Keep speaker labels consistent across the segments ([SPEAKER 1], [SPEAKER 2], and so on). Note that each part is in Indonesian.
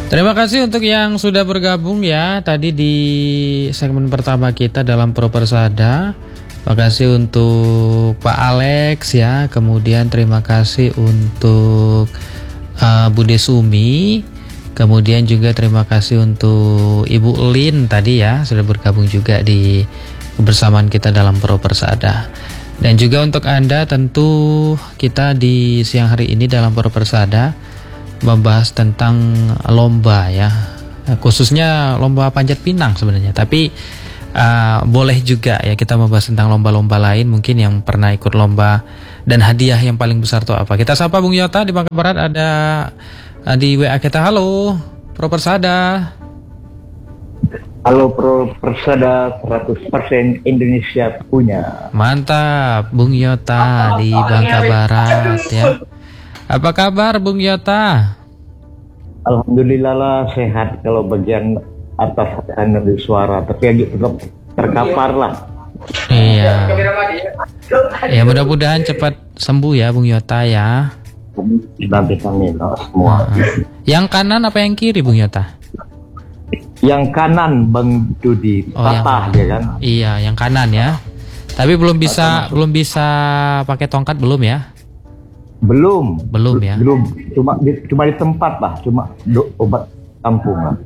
[SPEAKER 1] Terima kasih untuk yang sudah bergabung ya tadi di segmen pertama kita dalam Propersada. Terima kasih untuk Pak Alex ya. Kemudian terima kasih untuk Bude Sumi. Kemudian juga terima kasih untuk Ibu Lin tadi ya sudah bergabung juga di kebersamaan kita dalam Propersada. Dan juga untuk Anda tentu kita di siang hari ini dalam Propersada membahas tentang lomba ya, khususnya lomba panjat pinang sebenarnya. Tapi boleh juga ya kita membahas tentang lomba-lomba lain mungkin yang pernah ikut lomba dan hadiah yang paling besar itu apa. Kita sapa Bung Yota di Bangka Barat, ada di WA kita. Halo Propersada.
[SPEAKER 2] Halo Propersada, 100% Indonesia punya.
[SPEAKER 1] Mantap Bung Yota di Bangka Barat ya. Apa kabar Bung Yota?
[SPEAKER 2] Alhamdulillah lah, sehat kalau bagian atas dari suara, tapi tetap terkapar lah.
[SPEAKER 1] Iya. Ya mudah-mudahan cepat sembuh ya Bung Yota ya.
[SPEAKER 2] Nanti kami semua.
[SPEAKER 1] Yang kanan apa yang kiri Bung Yota?
[SPEAKER 2] Yang kanan Bang Dudi, patah ya kan?
[SPEAKER 1] Iya, yang kanan ya. Tapi belum bisa pakai tongkat belum ya?
[SPEAKER 2] Belum
[SPEAKER 1] ya.
[SPEAKER 2] Belum, cuma di tempat lah, cuma obat kampung lah.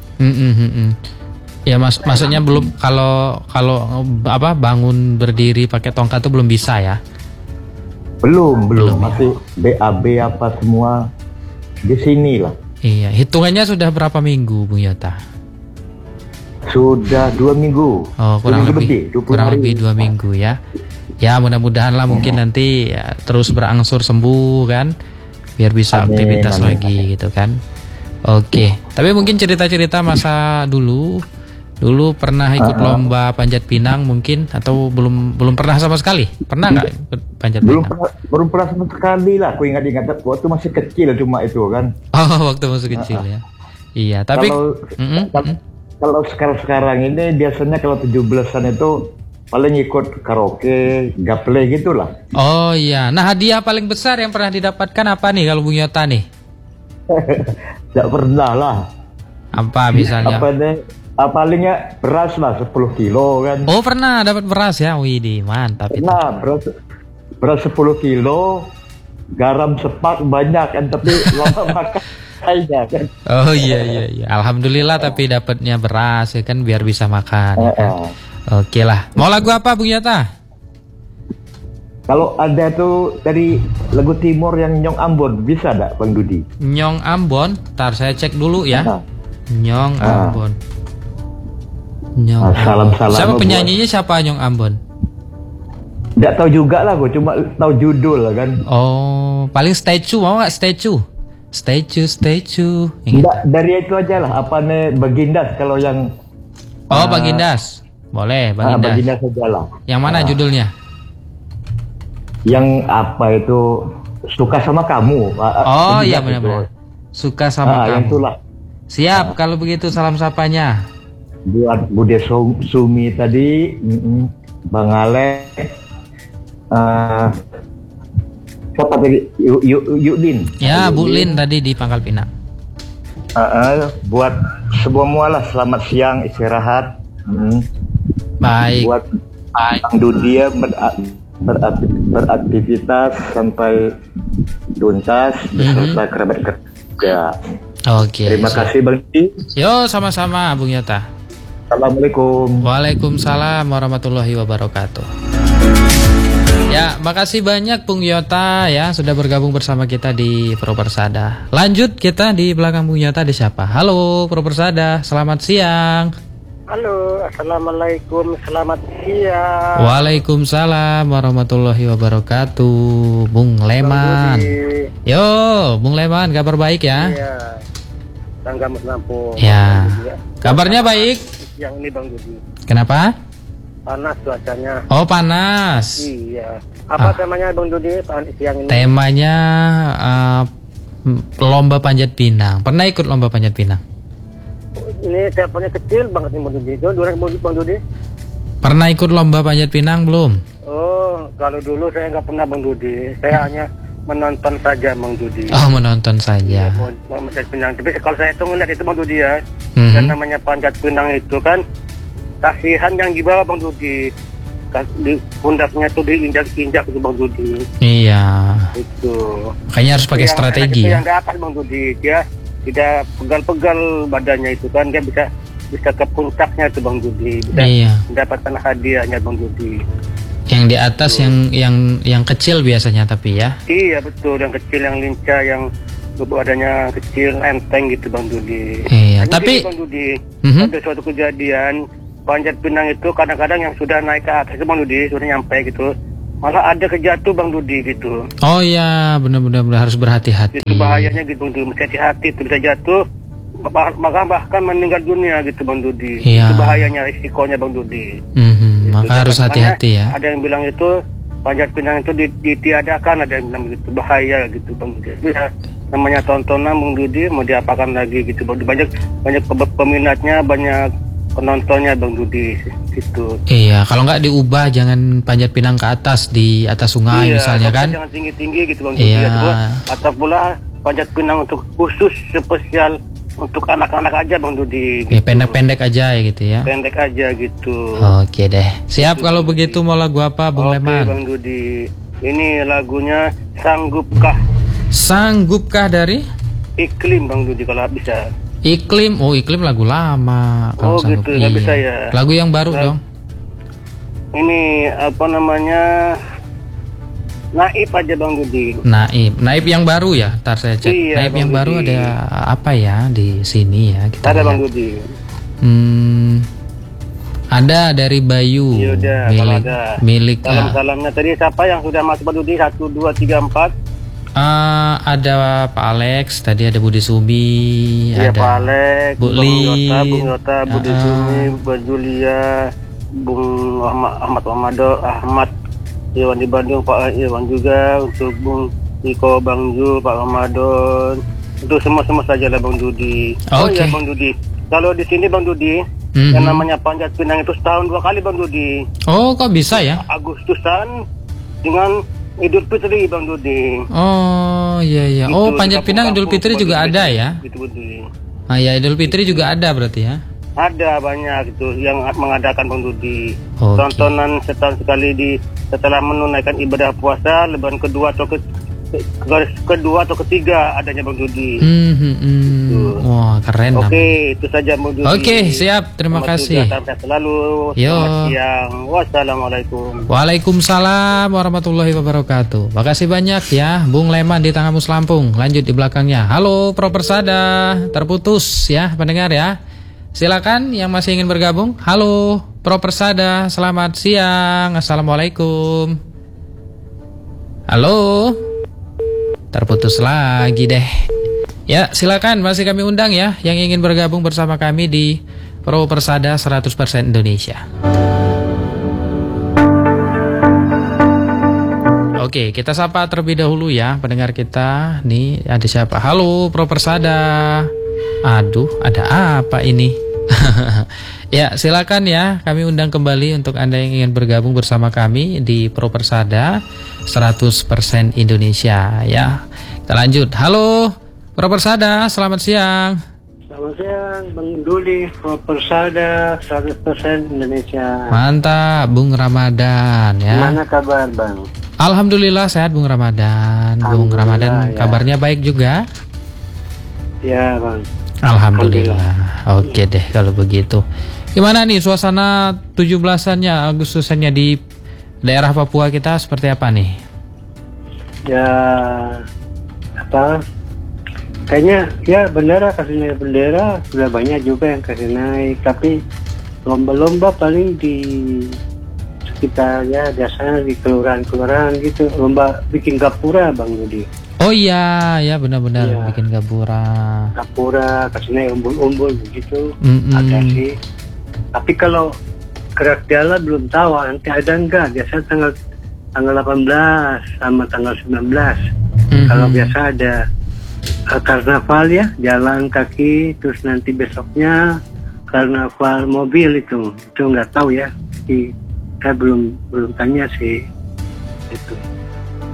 [SPEAKER 1] Ya maksudnya belum, kalau apa bangun berdiri pakai tongkat itu belum bisa ya?
[SPEAKER 2] Belum masih BAB apa semua di sini lah.
[SPEAKER 1] Iya, hitungannya sudah berapa minggu Bung Yota?
[SPEAKER 2] Sudah 2 minggu.
[SPEAKER 1] Oh, kurang lebih 2 minggu ya. Ya mudah-mudahan lah mungkin nanti ya, terus berangsur sembuh kan, biar bisa aktivitas lagi gitu kan. Oke, tapi mungkin cerita-cerita masa dulu pernah ikut lomba panjat pinang mungkin, atau belum pernah sama sekali? Pernah nggak ikut panjat pinang?
[SPEAKER 2] Belum pernah sama sekali lah. Aku ingat waktu masih kecil cuma itu kan.
[SPEAKER 1] Oh, waktu masih kecil ya. Iya, tapi
[SPEAKER 2] kalau sekarang ini biasanya kalau 17-an itu paling ikut karaoke, gaple gitulah.
[SPEAKER 1] Oh iya, nah hadiah paling besar yang pernah didapatkan apa nih kalau Bung Yota nih?
[SPEAKER 2] Tidak pernah lah.
[SPEAKER 1] Apa misalnya?
[SPEAKER 2] Palingnya beras lah 10 kilo kan.
[SPEAKER 1] Oh pernah dapat beras ya, widih mantap itu.
[SPEAKER 2] Nah beras 10 kilo, garam sepak banyak kan, tapi lama makan aja kan.
[SPEAKER 1] Oh iya, alhamdulillah tapi dapatnya beras ya kan, biar bisa makan ya kan? Oke lah, mau lagu apa Bung Yota?
[SPEAKER 2] Kalau ada tuh dari lagu timur yang Nyong Ambon, bisa gak Bang Dudi?
[SPEAKER 1] Nyong Ambon, ntar saya cek dulu ya. Nyong Ambon.
[SPEAKER 2] Salam-salam.
[SPEAKER 1] Siapa penyanyinya, siapa Nyong Ambon?
[SPEAKER 2] Nggak tahu juga lah, gue cuma tahu judul kan.
[SPEAKER 1] Oh, paling statue, mau nggak statue? Statue.
[SPEAKER 2] Nggak, dari itu aja lah. Apa nih Bagindas kalau yang?
[SPEAKER 1] Oh Bagindas, boleh Bagindas.
[SPEAKER 2] Bagindas aja lah.
[SPEAKER 1] Yang mana judulnya?
[SPEAKER 2] Yang apa itu, suka sama kamu.
[SPEAKER 1] Oh iya benar-benar. Suka sama kamu.
[SPEAKER 2] Itulah.
[SPEAKER 1] Siap kalau begitu, salam sapanya.
[SPEAKER 2] Buat Bude Sumi tadi, Bang Ale, siapa tadi? Lin.
[SPEAKER 1] Ya Bu Lin tadi di Pangkal Pinang.
[SPEAKER 2] Buat semua lah, selamat siang, istirahat.
[SPEAKER 1] Baik.
[SPEAKER 2] Buat Bang Dudi ya, beraktivitas sampai tuntas beserta kerabat kerja.
[SPEAKER 1] Oke.
[SPEAKER 2] Terima kasih Bang Dudi.
[SPEAKER 1] Yo, sama-sama Bung Yota.
[SPEAKER 2] Assalamualaikum.
[SPEAKER 1] Waalaikumsalam warahmatullahi wabarakatuh. Ya, makasih banyak Bung Yota ya sudah bergabung bersama kita di Propersada. Lanjut kita di belakang Bung Yota, di siapa? Halo Propersada, selamat siang.
[SPEAKER 3] Halo, assalamualaikum, selamat siang.
[SPEAKER 1] Waalaikumsalam warahmatullahi wabarakatuh. Bung Leman. Yo, Bung Leman, kabar baik ya?
[SPEAKER 3] Iya. Tangga Lampung.
[SPEAKER 1] Ya. Kabarnya baik?
[SPEAKER 3] Yang ini Bang Dudi.
[SPEAKER 1] Kenapa?
[SPEAKER 3] Panas cuacanya.
[SPEAKER 1] Oh, panas.
[SPEAKER 3] Iya. Apa temanya Bang Dudi siang ini?
[SPEAKER 1] Temanya lomba panjat pinang. Pernah ikut lomba panjat pinang?
[SPEAKER 3] Ini teleponnya kecil banget nih Bang Dudi. Bang Dudi.
[SPEAKER 1] Pernah ikut lomba panjat pinang belum?
[SPEAKER 3] Oh, kalau dulu saya nggak pernah Bang Dudi. Saya hanya menonton saja Bang Dudi.
[SPEAKER 1] Oh, menonton saja.
[SPEAKER 3] Mau Panjat Pinang. Tapi kalau saya itu ngeliat itu Bang Dudi ya,
[SPEAKER 1] Mhm.
[SPEAKER 3] dan namanya Panjat Pinang itu kan kasihan yang di bawah Bang Dudi. Di pundaknya tuh diinjak-injak itu Bang Dudi.
[SPEAKER 1] Iya.
[SPEAKER 3] Itu.
[SPEAKER 1] Kayaknya harus pakai strategi ya.
[SPEAKER 3] Yang di atas Bang Dudi, dia tidak pegal-pegal badannya itu kan, dia bisa ke puncaknya itu Bang Dudi, bisa
[SPEAKER 1] Iya.
[SPEAKER 3] mendapatkan hadiahnya Bang Dudi.
[SPEAKER 1] Yang di atas yang kecil biasanya tapi ya.
[SPEAKER 3] Iya betul, yang kecil, yang lincah, yang badannya kecil, enteng gitu Bang Dudi.
[SPEAKER 1] Iya,
[SPEAKER 3] Nah,
[SPEAKER 1] tapi
[SPEAKER 3] gini, Bang Dudi,
[SPEAKER 1] Mhm.
[SPEAKER 3] ada suatu kejadian Panjat Pinang itu kadang-kadang yang sudah naik ke atas itu Bang Dudi, sudah nyampe gitu, malah ada kejatuh Bang Dudi gitu.
[SPEAKER 1] Oh iya, benar-benar harus berhati-hati.
[SPEAKER 3] Itu bahayanya gitu Bang Dudi, mesti hati-hati, itu bisa jatuh, bahkan meninggal dunia gitu Bang Dudi.
[SPEAKER 1] Iya.
[SPEAKER 3] Itu bahayanya, risikonya Bang Dudi.
[SPEAKER 1] Mhm, maka
[SPEAKER 3] Gitu.
[SPEAKER 1] harus
[SPEAKER 3] Makanya
[SPEAKER 1] hati-hati ya.
[SPEAKER 3] Ada yang bilang itu Panjat Pinang itu ditiadakan, ada yang bilang begitu, bahaya gitu Bang Dudi. Itu ya, namanya tontonan Bang Dudi, mau diapakan lagi gitu Bang Dudi. Banyak peminatnya, banyak penontonnya Bang Dudi gitu.
[SPEAKER 1] Iya, kalau nggak diubah jangan Panjat Pinang ke atas, di atas sungai misalnya kan.
[SPEAKER 3] Jangan tinggi-tinggi gitu Bang Dudi.
[SPEAKER 1] Iya.
[SPEAKER 3] Atau pula Panjat Pinang untuk khusus spesial untuk anak-anak aja Bang Dudi.
[SPEAKER 1] Ya, pendek-pendek aja ya gitu ya.
[SPEAKER 3] Pendek aja gitu.
[SPEAKER 1] Oke deh. Siap kalau begitu, mau lagu apa Bung
[SPEAKER 3] Oke
[SPEAKER 1] Leman?
[SPEAKER 3] Bang Dudi. Ini lagunya Sanggupkah
[SPEAKER 1] Sanggupkah dari
[SPEAKER 3] Iklim Bang Dudi kalau bisa.
[SPEAKER 1] Iklim. Oh, Iklim lagu lama. Kalau
[SPEAKER 3] Oh,
[SPEAKER 1] sanggup.
[SPEAKER 3] gitu, nggak
[SPEAKER 1] Iya.
[SPEAKER 3] bisa ya.
[SPEAKER 1] Lagu yang baru
[SPEAKER 3] Nah,
[SPEAKER 1] dong.
[SPEAKER 3] Ini apa namanya? Naib aja Bang Dudi.
[SPEAKER 1] Naib yang baru ya. Ntar saya cek.
[SPEAKER 3] Iya,
[SPEAKER 1] Naib
[SPEAKER 3] Bang
[SPEAKER 1] yang baru
[SPEAKER 3] Dudi.
[SPEAKER 1] ada apa ya di sini ya? Kita
[SPEAKER 3] Ada Bang
[SPEAKER 1] lihat.
[SPEAKER 3] Dudi.
[SPEAKER 1] Ada dari Bayu.
[SPEAKER 3] Yaudah, kalau ada.
[SPEAKER 1] Milik.
[SPEAKER 3] Salam-salamnya tadi siapa yang sudah masuk Bang Dudi? 1, 2, 3, 4.
[SPEAKER 1] Ada Pak Alex, tadi ada Budi Subi,
[SPEAKER 3] Iya
[SPEAKER 1] ada
[SPEAKER 3] Pak Alex,
[SPEAKER 1] Bu
[SPEAKER 3] Bung
[SPEAKER 1] Lin.
[SPEAKER 3] Yota, Budi Sumi, Bu Julia, Bung Ahmad, Iwan di Bandung, Pak Iwan juga, untuk Bung Niko, Bang Zul, Pak Ramadan, untuk semua saja lah Bang Dudi. Oh
[SPEAKER 1] Oke.
[SPEAKER 3] iya Bang Dudi, kalau di sini Bang Dudi,
[SPEAKER 1] Mhm.
[SPEAKER 3] yang namanya Panjat Pinang itu setahun 2 kali Bang Dudi.
[SPEAKER 1] Oh, kok bisa ya?
[SPEAKER 3] Agustusan dengan Idul Fitri Bang Dudi.
[SPEAKER 1] Oh, iya iya.
[SPEAKER 3] Gitu,
[SPEAKER 1] Oh,
[SPEAKER 3] di
[SPEAKER 1] Panjat Pinang Idul
[SPEAKER 3] kampung-kampung
[SPEAKER 1] Fitri juga
[SPEAKER 3] Bang
[SPEAKER 1] ada
[SPEAKER 3] Dudi.
[SPEAKER 1] ya?
[SPEAKER 3] Gitu Bang Dudi.
[SPEAKER 1] Ah ya, Idul Fitri juga ada berarti ya?
[SPEAKER 3] Ada banyak itu yang mengadakan Bang Dudi.
[SPEAKER 1] Oke.
[SPEAKER 3] Tontonan setahun sekali setelah menunaikan ibadah puasa, lebaran kedua atau ketiga adanya Bang Dudi.
[SPEAKER 1] Wah, keren
[SPEAKER 3] Oke,
[SPEAKER 1] namanya.
[SPEAKER 3] itu saja Bang Dudi.
[SPEAKER 1] Oke, siap. Terima
[SPEAKER 3] Selamat
[SPEAKER 1] kasih.
[SPEAKER 3] juga, sampai selalu.
[SPEAKER 1] Yo.
[SPEAKER 3] Selamat siang. Wassalamualaikum.
[SPEAKER 1] Waalaikumsalam warahmatullahi wabarakatuh. Makasih banyak ya, Bung Leman di Tanggamus Lampung. Lanjut di belakangnya. Halo, Pro Persada. Terputus ya, pendengar ya. Silakan yang masih ingin bergabung. Halo, Pro Persada. Selamat siang. Assalamualaikum. Halo. Terputus lagi deh. Ya, silakan masih kami undang ya yang ingin bergabung bersama kami di Pro Persada 100% Indonesia. Oke, kita sapa terlebih dahulu ya pendengar kita. Nih ada siapa? Halo Pro Persada. Aduh, ada apa ini? Ya, silakan ya. Kami undang kembali untuk Anda yang ingin bergabung bersama kami di Pro Persada 100% Indonesia ya. Kita lanjut. Halo Pro Persada, selamat siang.
[SPEAKER 3] Selamat siang Bang Duli, Pro Persada 100% Indonesia.
[SPEAKER 1] Mantap, Bung Ramadan ya.
[SPEAKER 3] Gimana kabar Bang?
[SPEAKER 1] Alhamdulillah sehat Bung Ramadan. Bung
[SPEAKER 3] Alhamdulillah,
[SPEAKER 1] Ramadan
[SPEAKER 3] ya.
[SPEAKER 1] kabarnya baik juga.
[SPEAKER 3] Ya Bang.
[SPEAKER 1] Alhamdulillah. Oke deh kalau begitu. Gimana nih suasana 17-annya Agustusannya di daerah Papua kita seperti apa nih?
[SPEAKER 3] Ya apa? Kayaknya ya bendera kasih naik bendera sudah banyak juga yang kasih naik, tapi lomba-lomba paling di sekitar ya biasanya di kelurahan-kelurahan gitu, lomba bikin gapura Bang Dudi.
[SPEAKER 1] Oh iya, ya benar-benar
[SPEAKER 3] Iya.
[SPEAKER 1] bikin gapura.
[SPEAKER 3] Gapura kasih naik umbul-umbul begitu.
[SPEAKER 1] Mm-mm.
[SPEAKER 3] Ada sih. Tapi kalau gerak jalan belum tahu nanti ada enggak. Biasanya tanggal 18 sama tanggal 19.
[SPEAKER 1] Mhm.
[SPEAKER 3] Kalau biasa ada karnaval ya, jalan kaki, terus nanti besoknya karnaval mobil itu nggak tahu ya. Saya belum tanya sih itu.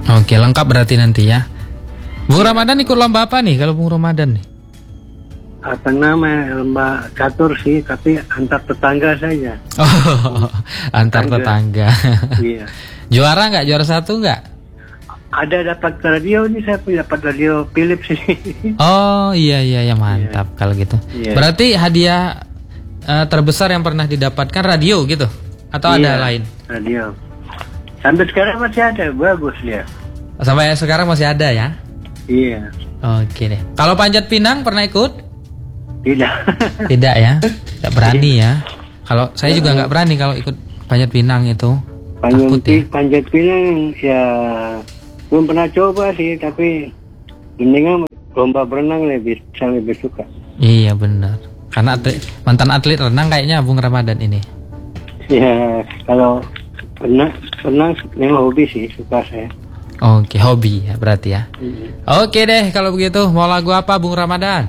[SPEAKER 1] Oke, lengkap berarti nanti ya. Bung Ramadan ikut lomba apa nih kalau Bung Ramadan nih?
[SPEAKER 3] Apa namanya, lomba catur sih, tapi antar tetangga saja.
[SPEAKER 1] Oh, antar tetangga.
[SPEAKER 3] Iya.
[SPEAKER 1] Juara nggak? Juara 1 nggak?
[SPEAKER 3] Ada dapat radio nih, saya punya dapat radio Philips sih.
[SPEAKER 1] Oh iya mantap kalau gitu.
[SPEAKER 3] Iya.
[SPEAKER 1] Berarti hadiah terbesar yang pernah didapatkan radio gitu? Atau ada lain?
[SPEAKER 3] Radio. Sampai sekarang masih ada, bagus dia.
[SPEAKER 1] Sampai sekarang masih ada ya?
[SPEAKER 3] Iya.
[SPEAKER 1] Oke deh. Kalau panjat pinang pernah ikut?
[SPEAKER 3] Tidak.
[SPEAKER 1] Tidak ya? Tidak berani ya? Kalau saya juga nggak berani kalau ikut panjat pinang itu. Takut ya?
[SPEAKER 3] Panjat pinang ya belum pernah coba sih, tapi mendingan lomba berenang lebih suka.
[SPEAKER 1] Iya benar. Karena mantan atlet renang kayaknya Bung Ramadan ini.
[SPEAKER 3] Ya kalau renang memang hobi sih, suka saya.
[SPEAKER 1] Oke, hobi ya berarti ya. Oke deh kalau begitu, mau lagu apa Bung Ramadan?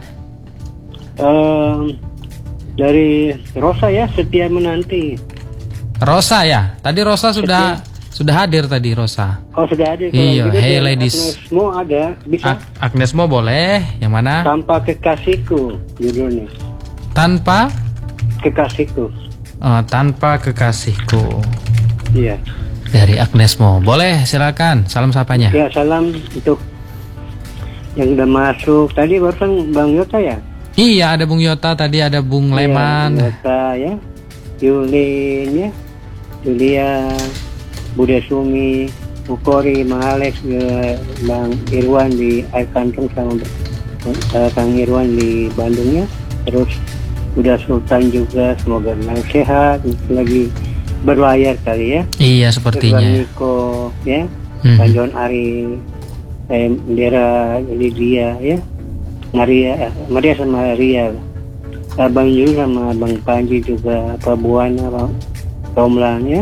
[SPEAKER 3] Dari Rosa ya, Setia Menanti.
[SPEAKER 1] Rosa ya. Tadi Rosa sudah hadir tadi Rosa.
[SPEAKER 3] Oh sudah ada.
[SPEAKER 1] Iya, hey ladies.
[SPEAKER 3] Agnes Mo ada, bisa.
[SPEAKER 1] Agnes Mo boleh. Yang mana?
[SPEAKER 3] Tanpa Kekasihku judulnya.
[SPEAKER 1] Tanpa
[SPEAKER 3] Kekasihku.
[SPEAKER 1] Tanpa Kekasihku.
[SPEAKER 3] Iya.
[SPEAKER 1] Dari Agnes Mo. Boleh, silakan. Salam sapanya.
[SPEAKER 3] Ya, salam untuk yang udah masuk. Tadi barusan Bang Yota ya?
[SPEAKER 1] Iya, ada Bung Yota, tadi ada Bung Leman.
[SPEAKER 3] Bang Yota ya. Yulin ya. Julia, Bude Sumi, Bukori, Mang Alex, Bang Irwan di Air Kantung sama Kang Irwan di Bandung ya. Terus udah Sultan juga, semoga sehat, lagi berlayar kali ya.
[SPEAKER 1] Iya sepertinya.
[SPEAKER 3] Niko ya, Pak John Ari, Bendera Lydia ya, Maria sama Ria, Abang Yul sama Bang Panji juga, Pak Buana, Pak Romlan ya,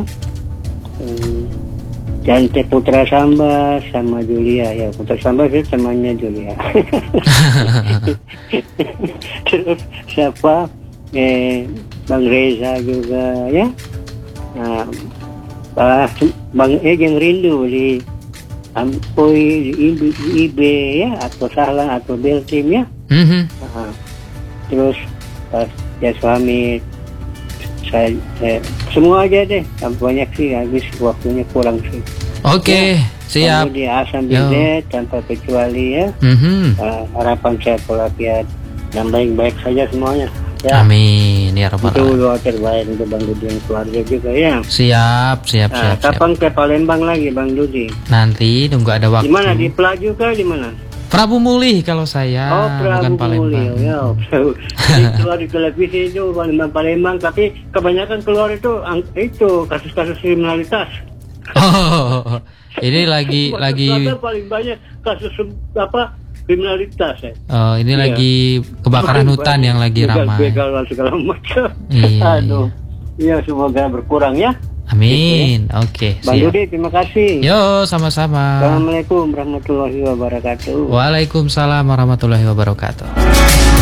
[SPEAKER 3] Jante Putra Samba sama Julia ya, Putra Samba itu temannya Julia. Terus siapa? Bang Reza juga ya. Nah, Bang yang rindu di Ampoi, di IB ya, atau Sahlang atau Beltim ya. Terus ya suami saya semua aja deh, banyak sih, habis waktunya kurang sih.
[SPEAKER 1] Oke, siap.
[SPEAKER 3] Di Asam Bidet tanpa kecuali ya. Harapan saya pelakian yang baik-baik saja semuanya. Ya.
[SPEAKER 1] Amin ya rabbal alamin.
[SPEAKER 3] Itu doa terbaik untuk Bang Dudi dan keluarga juga ya.
[SPEAKER 1] Siap.
[SPEAKER 3] Kapan ke Palembang lagi Bang Dudi?
[SPEAKER 1] Nanti tunggu ada waktu.
[SPEAKER 3] Di mana, di Pelaju kah di mana?
[SPEAKER 1] Prabu Mulih kalau saya, bukan Palembang.
[SPEAKER 3] Ya, keluar di televisi itu Palembang, tapi kebanyakan keluar itu kasus-kasus kriminalitas.
[SPEAKER 1] Oh, ini lagi
[SPEAKER 3] paling banyak kasus kriminalitas ya.
[SPEAKER 1] Oh, ini lagi kebakaran hutan yang lagi ramai.
[SPEAKER 3] Begal segala macam.
[SPEAKER 1] Iya.
[SPEAKER 3] Aduh. Iya, semoga berkurang ya.
[SPEAKER 1] Amin. Oke,
[SPEAKER 3] Bang Dudi, terima kasih.
[SPEAKER 1] Yo, sama-sama.
[SPEAKER 3] Assalamualaikum warahmatullahi wabarakatuh.
[SPEAKER 1] Waalaikumsalam warahmatullahi wabarakatuh.